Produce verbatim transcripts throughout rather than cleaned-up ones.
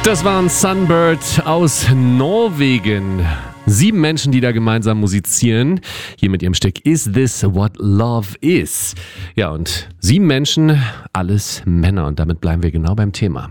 Das waren Sunbird aus Norwegen. Sieben Menschen, die da gemeinsam musizieren. Hier mit ihrem Stück Is This What Love Is? Ja, und sieben Menschen, alles Männer. Und damit bleiben wir genau beim Thema.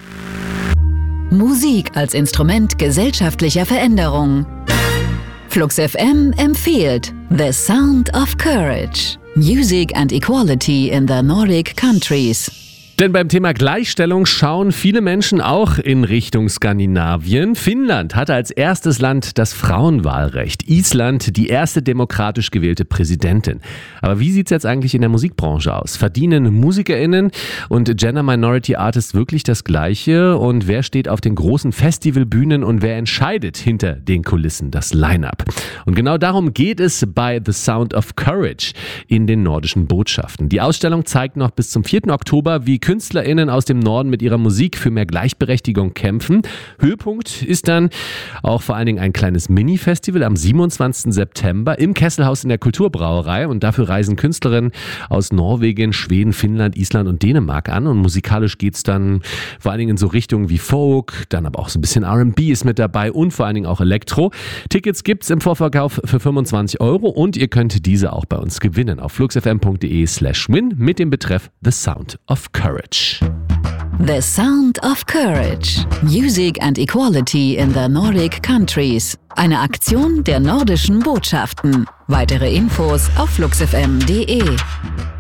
Musik als Instrument gesellschaftlicher Veränderung. Flux F M empfiehlt The Sound of Courage. Music and Equality in the Nordic Countries. Denn beim Thema Gleichstellung schauen viele Menschen auch in Richtung Skandinavien. Finnland hatte als erstes Land das Frauenwahlrecht. Island die erste demokratisch gewählte Präsidentin. Aber wie sieht es jetzt eigentlich in der Musikbranche aus? Verdienen MusikerInnen und Gender Minority Artists wirklich das Gleiche? Und wer steht auf den großen Festivalbühnen und wer entscheidet hinter den Kulissen das Line-Up? Und genau darum geht es bei The Sound of Courage in den nordischen Botschaften. Die Ausstellung zeigt noch bis zum vierten Oktober, wie KünstlerInnen aus dem Norden mit ihrer Musik für mehr Gleichberechtigung kämpfen. Höhepunkt ist dann auch vor allen Dingen ein kleines Mini-Festival am siebenundzwanzigsten September im Kesselhaus in der Kulturbrauerei. Und dafür reisen Künstlerinnen aus Norwegen, Schweden, Finnland, Island und Dänemark an. Und musikalisch geht es dann vor allen Dingen in so Richtungen wie Folk, dann aber auch so ein bisschen R and B ist mit dabei und vor allen Dingen auch Elektro. Tickets gibt's im Vorverkauf für fünfundzwanzig Euro und ihr könnt diese auch bei uns gewinnen auf fluxfm.de slash win mit dem Betreff The Sound of Courage. The Sound of Courage. Music and Equality in the Nordic Countries. Eine Aktion der nordischen Botschaften. Weitere Infos auf fluxfm punkt de.